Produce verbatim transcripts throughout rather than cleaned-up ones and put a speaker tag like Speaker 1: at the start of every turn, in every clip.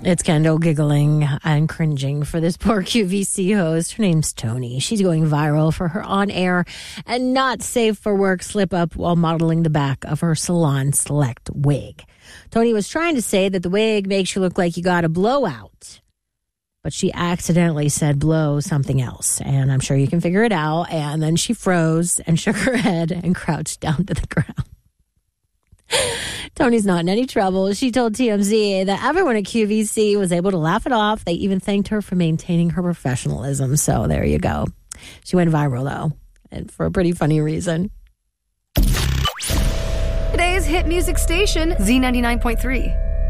Speaker 1: It's Kendall giggling and cringing for this poor Q V C host. Her name's Tony. She's going viral for her on-air and not safe for work slip-up while modeling the back of her Salon Select wig. Tony was trying to say that the wig makes you look like you got a blowout, but she accidentally said blow something else, and I'm sure you can figure it out. And then she froze and shook her head and crouched down to the ground. Tony's not in any trouble. She told T M Z that everyone at Q V C was able to laugh it off. They even thanked her for maintaining her professionalism. So there you go. She went viral, though, and for a pretty funny reason.
Speaker 2: Today's hit music station, Z ninety-nine point three.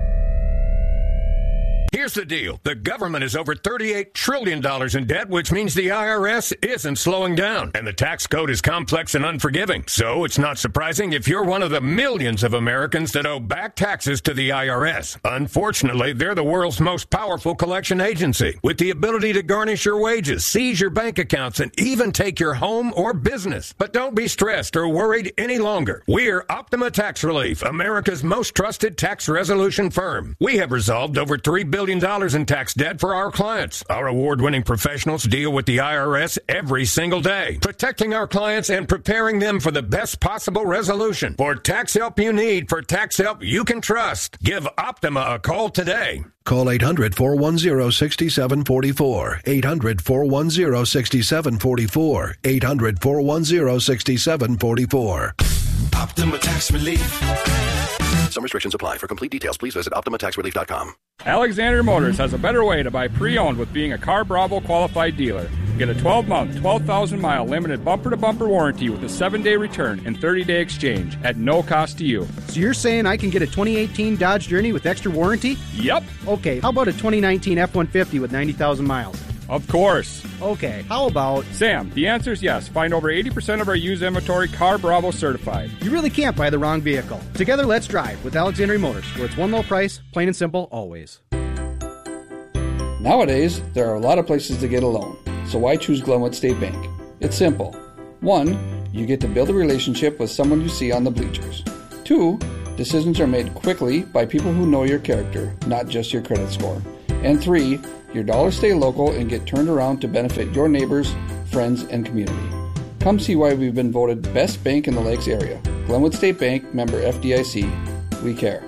Speaker 3: Here's the deal. The government is over thirty-eight trillion dollars in debt, which means the I R S isn't slowing down. And the tax code is complex and unforgiving. So it's not surprising if you're one of the millions of Americans that owe back taxes to the I R S. Unfortunately, they're the world's most powerful collection agency, with the ability to garnish your wages, seize your bank accounts, and even take your home or business. But don't be stressed or worried any longer. We're Optima Tax Relief, America's most trusted tax resolution firm. We have resolved over three billion dollars in tax debt for our clients. Our award-winning professionals deal with the I R S every single day, protecting our clients and preparing them for the best possible resolution. For tax help you need, for tax help you can trust, give Optima a call today.
Speaker 4: Call eight hundred, four one zero, six seven four four. eight hundred, four one zero, six seven four four. eight hundred, four one zero, six seven four four.
Speaker 5: Optima Tax Relief.
Speaker 4: Some restrictions apply. For complete details, please visit Optima Tax Relief dot com.
Speaker 6: Alexander Motors has a better way to buy pre-owned with being a Car Bravo qualified dealer. Get a twelve-month, twelve thousand mile limited bumper-to-bumper warranty with a seven-day return and thirty-day exchange at no cost to you.
Speaker 7: So you're saying I can get a twenty eighteen Dodge Journey with extra warranty?
Speaker 6: Yep.
Speaker 7: Okay, how about a twenty nineteen F one fifty with ninety thousand miles?
Speaker 6: Of course.
Speaker 7: Okay, how about...
Speaker 6: Sam, the answer is yes. Find over eighty percent of our used inventory Car Bravo certified.
Speaker 7: You really can't buy the wrong vehicle. Together, let's drive with Alexandria Motors, where it's one low price, plain and simple, always.
Speaker 8: Nowadays, there are a lot of places to get a loan. So why choose Glenwood State Bank? It's simple. One, you get to build a relationship with someone you see on the bleachers. Two, decisions are made quickly by people who know your character, not just your credit score. And three, your dollars stay local and get turned around to benefit your neighbors, friends, and community. Come see why we've been voted best bank in the Lakes area. Glenwood State Bank, member F D I C. We care.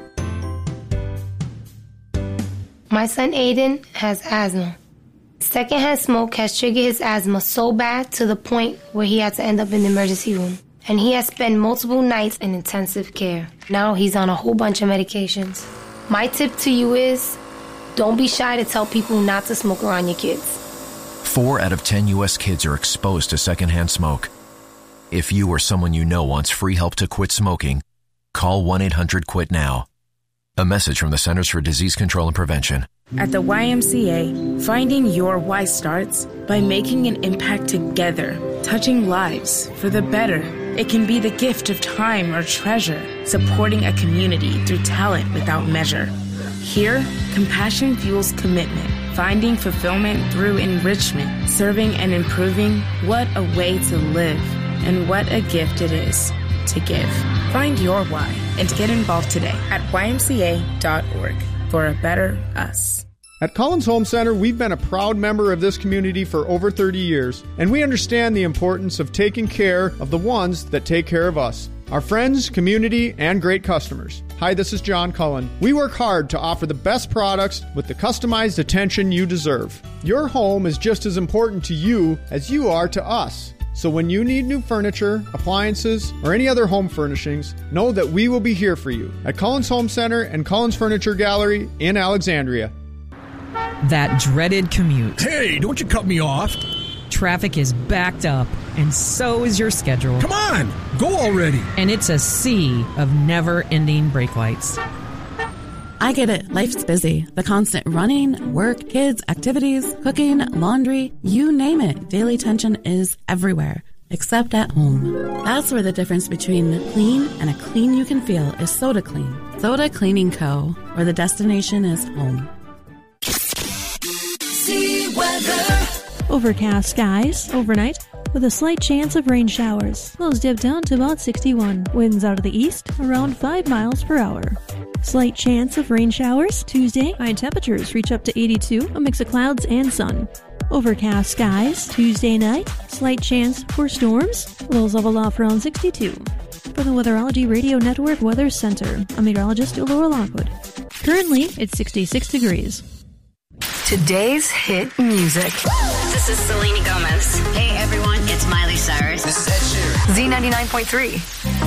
Speaker 9: My son Aiden has asthma. Secondhand smoke has triggered his asthma so bad to the point where he had to end up in the emergency room. And he has spent multiple nights in intensive care. Now he's on a whole bunch of medications. My tip to you is, don't be shy to tell people not to smoke around your kids.
Speaker 10: Four out of ten U S kids are exposed to secondhand smoke. If you or someone you know wants free help to quit smoking, call one eight hundred quit now. A message from the Centers for Disease Control and Prevention.
Speaker 11: At the Y M C A, finding your why starts by making an impact together, touching lives for the better. It can be the gift of time or treasure, supporting a community through talent without measure. Here, compassion fuels commitment, finding fulfillment through enrichment, serving and improving. What a way to live, and what a gift it is to give. Find your why and get involved today at Y M C A dot org for a better us.
Speaker 12: At Collins Home Center, we've been a proud member of this community for over thirty years, and we understand the importance of taking care of the ones that take care of us, our friends, community, and great customers. Hi, this is John Cullen. We work hard to offer the best products with the customized attention you deserve. Your home is just as important to you as you are to us. So when you need new furniture, appliances, or any other home furnishings, know that we will be here for you at Collins Home Center and Collins Furniture Gallery in Alexandria.
Speaker 13: That dreaded commute.
Speaker 14: Hey, don't you cut me off.
Speaker 13: Traffic is backed up, and so is your schedule.
Speaker 14: Come on, go already.
Speaker 13: And it's a sea of never-ending brake lights.
Speaker 15: I get it. Life's busy. The constant running, work, kids, activities, cooking, laundry, you name it. Daily tension is everywhere, except at home. That's where the difference between clean and a clean you can feel is Soda Clean. Soda Cleaning Co., where the destination is home.
Speaker 16: See weather.
Speaker 17: Overcast skies overnight with a slight chance of rain showers. Lows dip down to about sixty-one. Winds out of the east around five miles per hour. Slight chance of rain showers Tuesday. High temperatures reach up to eighty-two, a mix of clouds and sun. Overcast skies Tuesday night. Slight chance for storms. Lows level off around sixty-two. For the Weatherology Radio Network Weather Center, I'm meteorologist Laura Lockwood. Currently, it's sixty-six degrees.
Speaker 2: Today's hit music.
Speaker 16: This is Selena Gomez. Hey everyone, it's Miley Cyrus.
Speaker 2: This is Ed Sheeran. Z ninety-nine point three.